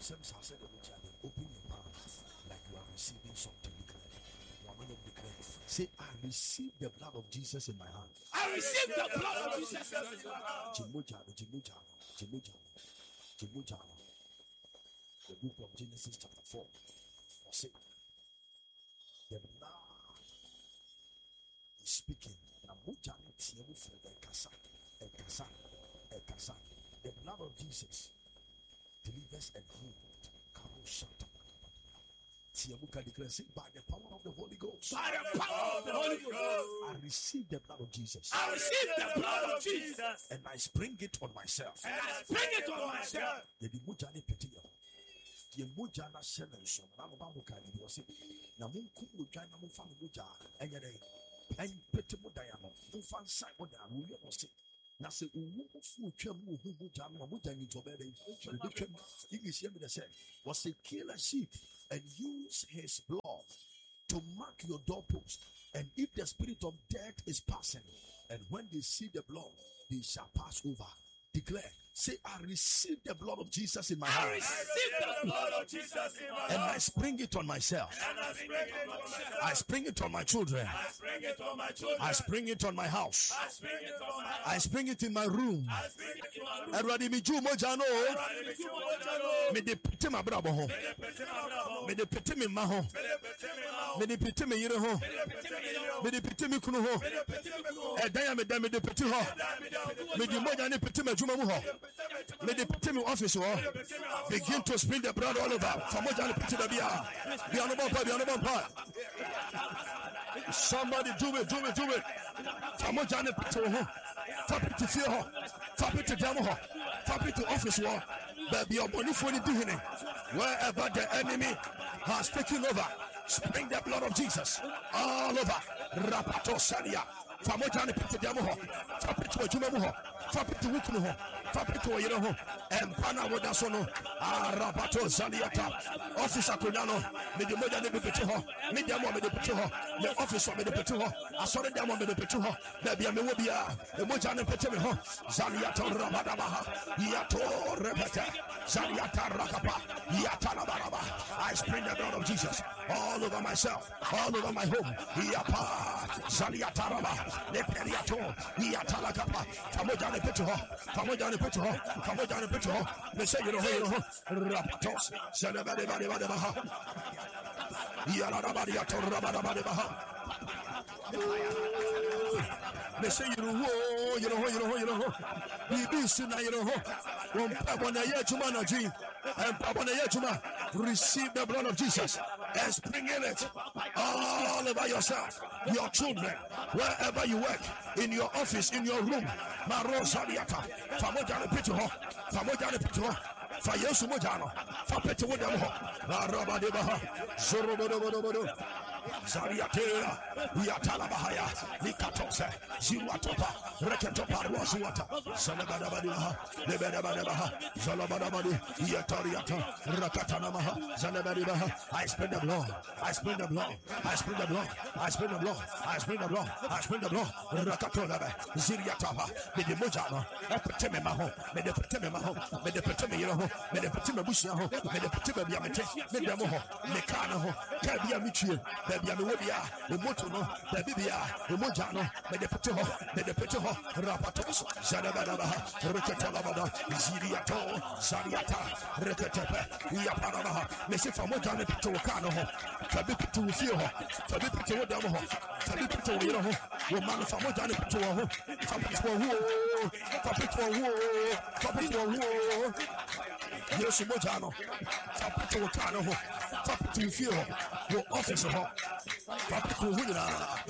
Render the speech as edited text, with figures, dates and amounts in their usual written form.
Open your mouth like you are receiving something. Say, I receive the blood of Jesus in my hand. I receive the blood of Jesus in my hand. The book of Genesis chapter 4. Say, the blood is speaking. The blood of Jesus delivers and heals. By the power of the Holy Ghost. By the power of the Holy Ghost. I receive the blood of Jesus. I receive the blood of Jesus. And I spring it on myself. And I spring it on myself. Was a kill a sheep and use his blood to mark your doorpost. And if the spirit of death is passing, and when they see the blood, they shall pass over. Declare, say, I receive the blood of Jesus in my hand. I receive the blood of Jesus in my hand. And I spring it on myself. And I spring it on myself. I spring it on my children. I spring it on my children. I spring it on my house. I spring it on my house. I spring it in my room. I spring it in my room. Everybody, me ju mojano. Me de pete ma brabo ho. Me de pete me ma ho. Me de pete me yire ho. Me de pete me kunu ho. Edaya me da me de pete ho. Me de mojane pete me juma mu ho. Me de pete me office ho. Begin to spring the blood all over. For mojane pete da bia. Bia no bomba, bia no bomba. Somebody do it. For mojane pete ho. Tap it to fear ho. Tap it to demo ho. Tap it to office ho. Baby, your money for the doing it. Wherever the enemy has taken over, spring the blood of Jesus all over. Rapato Sadia. Famojani put the demo ho. Tap it to a jumamu ho. Tap it to Wukunu ho. Tap it to a yero ho. And Pana Wodasono. Rapato Saliata. Officer Kunano. Midi Moja de Pitu ho. Midiamo de Pitu ho. The officer of the Pitu ho. I saw the Damo de Pitu ho. Baby, I will be the Mojani Petemi ho. Zaliato Rabadabaha. Yato Repete. Zaliata Rakapa. Yatalabaraba. I spring the blood of Jesus all over myself, all over my home. Yapa. Zaliataraba. Leperiato. Yatalakapa. Famojani Pitu ho. Famojani Pitu ho. Famojani Pitu ho. They say you know. Rapatos. Zalabadabaha. Yalarabadiato Rabadabaha. They say you know. Receive the blood of Jesus and spring in it all over yourself, your children, wherever you work, in your office, in your room. Marosaliata, Famojane Pituho, Fayesu Mojano, Fapetu Demo, Rabadebaha, Zorobodo. Zariatera, Yatalabahaya, Nikatose, Ziwatopa, Reketopa, Roswata, Sanabadabaha, Lebedabadabaha, Zalabadabadi, Yatariata, Rakatanamaha, Zanabadibaha. I spend the blood, I spend the blood, I spend the blood, I spend the blood, I spend the blood, I spend the blood, Rakatolaba, Ziriatapa, Medimojano, Epiteme Maho, Medipeteme Maho, Medipeteme Yoho, Medipeteme Bushaho, Medipeteme Yamete, Medamoho, Mekano, Kabia Michi. Baby, I'm a Motono, the Bibia, the Mojano, the Petito, Rapatos, Zadabadabaha, Rekatalabada, Ziriato, Zariata, Rekatepe, Yapanabaha, Messi from Mojano to Kano, Fabitu Fio, Fabitu Damo, Fabitu Yoho, Woman from Mojano to Fabitu, Yes, Mojano, Fabitu Kano, Fabitu Fio, your office.